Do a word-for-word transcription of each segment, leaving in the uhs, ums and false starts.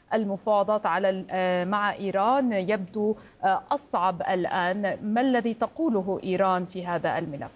المفاوضات على مع إيران يبدو أصعب الآن. ما الذي تقوله إيران في هذا الملف؟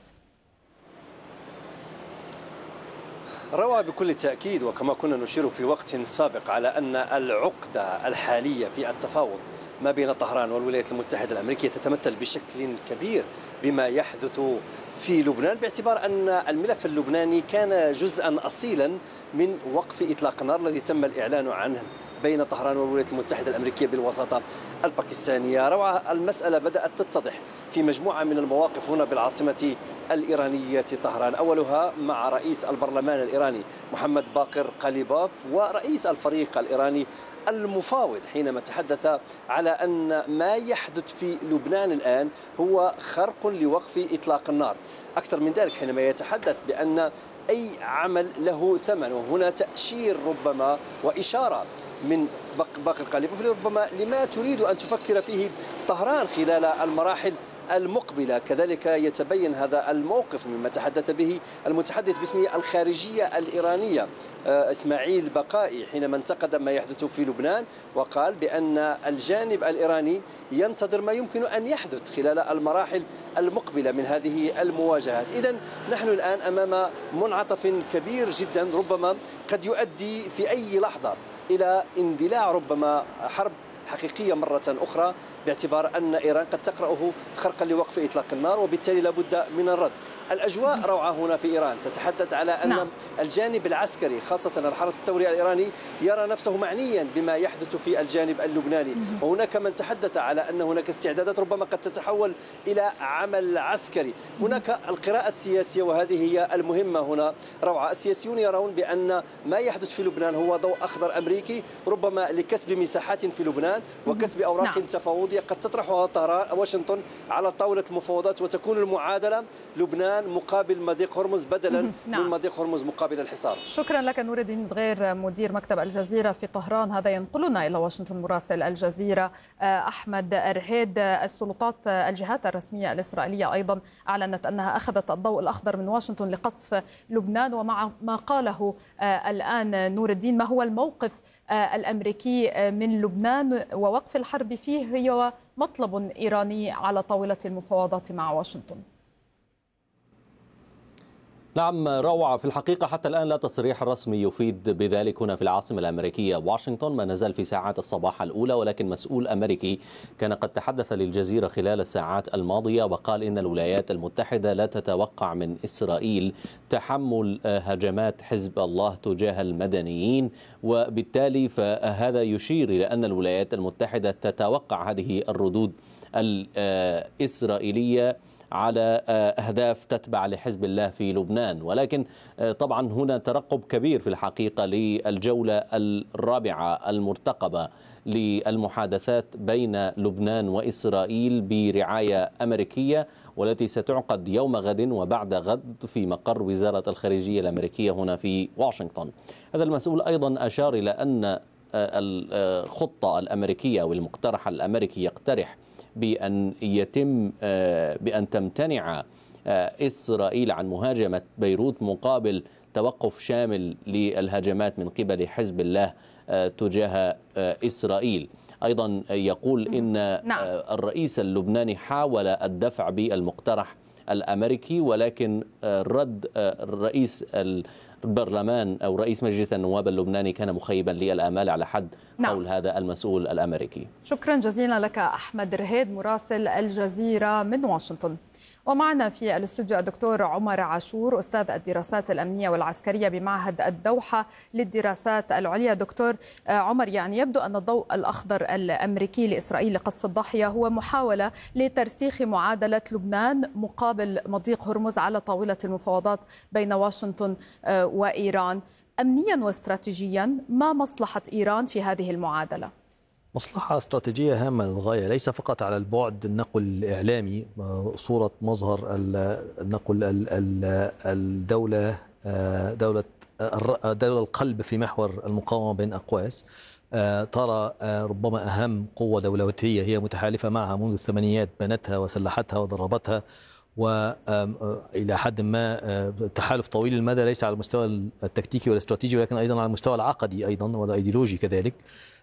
روى بكل تأكيد، وكما كنا نشير في وقت سابق، على أن العقدة الحالية في التفاوض ما بين طهران والولايات المتحدة الأمريكية تتمثل بشكل كبير بما يحدث في لبنان، باعتبار أن الملف اللبناني كان جزءا أصيلا من وقف إطلاق النار الذي تم الإعلان عنه بين طهران والولايات المتحدة الأمريكية بالوساطة الباكستانية. روعة المسألة بدأت تتضح في مجموعة من المواقف هنا بالعاصمة الإيرانية طهران، أولها مع رئيس البرلمان الإيراني محمد باقر قليباف ورئيس الفريق الإيراني المفاوض، حينما تحدث على أن ما يحدث في لبنان الآن هو خرق لوقف إطلاق النار. أكثر من ذلك، حينما يتحدث بأن أي عمل له ثمن، وهنا تأشير ربما وإشارة من باقر قليباف ربما لما تريد أن تفكر فيه طهران خلال المراحل المقبلة. كذلك يتبين هذا الموقف مما تحدث به المتحدث باسم الخارجية الإيرانية إسماعيل بقائي، حينما انتقد ما يحدث في لبنان وقال بأن الجانب الإيراني ينتظر ما يمكن أن يحدث خلال المراحل المقبلة من هذه المواجهات. إذن نحن الآن أمام منعطف كبير جدا، ربما قد يؤدي في أي لحظة إلى اندلاع ربما حرب حقيقية مرة أخرى، باعتبار أن إيران قد تقرأه خرقا لوقف إطلاق النار، وبالتالي لابد من الرد. الأجواء روعة هنا في إيران تتحدث على أن نعم. الجانب العسكري خاصة الحرس الثوري الإيراني يرى نفسه معنيا بما يحدث في الجانب اللبناني، وهناك من تحدث على أن هناك استعدادات ربما قد تتحول إلى عمل عسكري. هناك القراءة السياسية، وهذه هي المهمة هنا روعة. السياسيون يرون بأن ما يحدث في لبنان هو ضوء أخضر أمريكي ربما لكسب مساحات في لبنان وكسب أوراق نعم. تفاوضية قد تطرحها طهران واشنطن على طاولة المفاوضات، وتكون المعادلة لبنان مقابل مضيق هرمز بدلا نعم. من مضيق هرمز مقابل الحصار. شكرا لك نور الدين دغير مدير مكتب الجزيرة في طهران. هذا ينقلنا إلى واشنطن مراسل الجزيرة أحمد رهيد. السلطات الجهات الرسمية الإسرائيلية أيضا أعلنت أنها أخذت الضوء الأخضر من واشنطن لقصف لبنان، ومع ما قاله الآن نور الدين، ما هو الموقف الأمريكي من لبنان ووقف الحرب فيه هي مطلب إيراني على طاولة المفاوضات مع واشنطن؟ نعم روعة، في الحقيقة حتى الآن لا تصريح رسمي يفيد بذلك هنا في العاصمة الأمريكية واشنطن، ما نزال في ساعات الصباح الأولى، ولكن مسؤول أمريكي كان قد تحدث للجزيرة خلال الساعات الماضية وقال إن الولايات المتحدة لا تتوقع من إسرائيل تحمل هجمات حزب الله تجاه المدنيين، وبالتالي فهذا يشير إلى أن الولايات المتحدة تتوقع هذه الردود الإسرائيلية على أهداف تتبع لحزب الله في لبنان. ولكن طبعا هنا ترقب كبير في الحقيقة للجولة الرابعة المرتقبة للمحادثات بين لبنان وإسرائيل برعاية أمريكية، والتي ستعقد يوم غد وبعد غد في مقر وزارة الخارجية الأمريكية هنا في واشنطن. هذا المسؤول أيضا أشار إلى أن الخطة الأمريكية والمقترح الأمريكي يقترح بأن يتم بأن تمتنع إسرائيل عن مهاجمة بيروت مقابل توقف شامل للهجمات من قبل حزب الله تجاه إسرائيل. أيضا يقول إن الرئيس اللبناني حاول الدفع بالمقترح الأمريكي، ولكن رد الرئيس البرلمان أو رئيس مجلس النواب اللبناني كان مخيبا للآمال على حد قول نعم. هذا المسؤول الأمريكي. شكرا جزيلا لك أحمد رهيد مراسل الجزيرة من واشنطن. ومعنا في الاستوديو الدكتور عمر عاشور أستاذ الدراسات الأمنية والعسكرية بمعهد الدوحة للدراسات العليا. دكتور عمر، يعني يبدو أن الضوء الأخضر الأمريكي لإسرائيل لقصف الضاحية هو محاولة لترسيخ معادلة لبنان مقابل مضيق هرمز على طاولة المفاوضات بين واشنطن وإيران. أمنيا واستراتيجيا ما مصلحة إيران في هذه المعادلة؟ مصلحة استراتيجية هامة للغاية، ليس فقط على البعد النقل الإعلامي، صورة مظهر النقل الدولة دولة دولة القلب في محور المقاومة بين أقواس، ترى ربما أهم قوة دولتية هي متحالفة معها منذ الثمانينات، بنتها وسلحتها ودربتها، وإلى حد ما تحالف طويل المدى ليس على المستوى التكتيكي والاستراتيجي ولكن أيضا على المستوى العقدي أيضا والأيديولوجي كذلك.